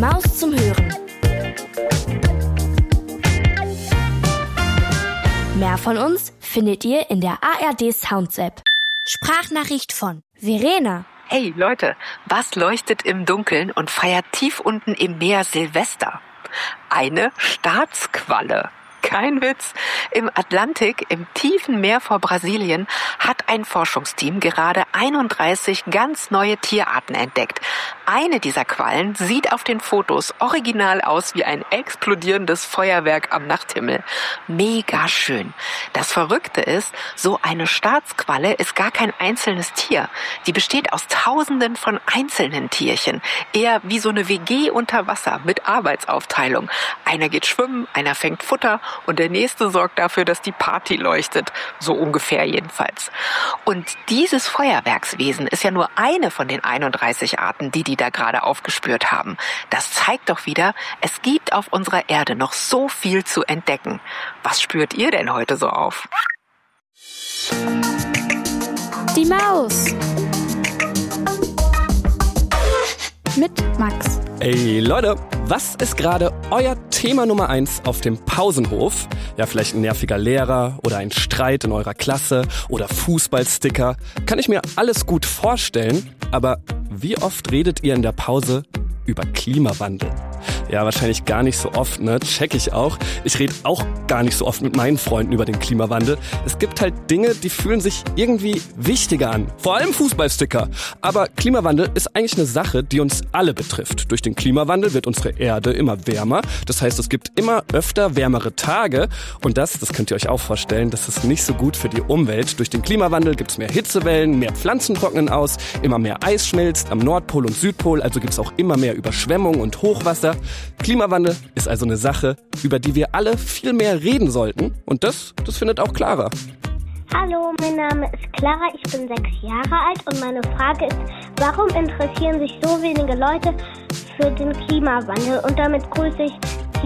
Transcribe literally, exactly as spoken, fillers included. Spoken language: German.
Maus zum Hören. Mehr von uns findet ihr in der A R D Sounds App. Sprachnachricht von Verena. Hey Leute, was leuchtet im Dunkeln und feiert tief unten im Meer Silvester? Eine Staatsqualle. Kein Witz. Im Atlantik, im tiefen Meer vor Brasilien, hat ein Forschungsteam gerade einunddreißig ganz neue Tierarten entdeckt. Eine dieser Quallen sieht auf den Fotos original aus wie ein explodierendes Feuerwerk am Nachthimmel. Mega schön. Das Verrückte ist, so eine Staatsqualle ist gar kein einzelnes Tier. Die besteht aus Tausenden von einzelnen Tierchen. Eher wie so eine W G unter Wasser mit Arbeitsaufteilung. Einer geht schwimmen, einer fängt Futter und der nächste sorgt dafür, dass die Party leuchtet. So ungefähr jedenfalls. Und dieses Feuerwerkswesen ist ja nur eine von den einunddreißig Arten, die die da gerade aufgespürt haben. Das zeigt doch wieder, es gibt auf unserer Erde noch so viel zu entdecken. Was spürt ihr denn heute so auf? Die Maus. Mit Max. Ey Leute, was ist gerade euer Thema Nummer eins auf dem Pausenhof? Ja, vielleicht ein nerviger Lehrer oder ein Streit in eurer Klasse oder Fußballsticker. Kann ich mir alles gut vorstellen, aber wie oft redet ihr in der Pause über Klimawandel? Ja, wahrscheinlich gar nicht so oft, ne? Check ich auch. Ich rede auch gar nicht so oft mit meinen Freunden über den Klimawandel. Es gibt halt Dinge, die fühlen sich irgendwie wichtiger an. Vor allem Fußballsticker. Aber Klimawandel ist eigentlich eine Sache, die uns alle betrifft. Durch den Klimawandel wird unsere Erde immer wärmer. Das heißt, es gibt immer öfter wärmere Tage. Und das, das könnt ihr euch auch vorstellen, das ist nicht so gut für die Umwelt. Durch den Klimawandel gibt es mehr Hitzewellen, mehr Pflanzen trocknen aus, immer mehr Eis schmilzt am Nordpol und Südpol. Also gibt es auch immer mehr Überschwemmungen und Hochwasser. Klimawandel ist also eine Sache, über die wir alle viel mehr reden sollten. Und das, das findet auch Clara. Hallo, mein Name ist Clara, ich bin sechs Jahre alt und meine Frage ist, warum interessieren sich so wenige Leute für den Klimawandel? Und damit grüße ich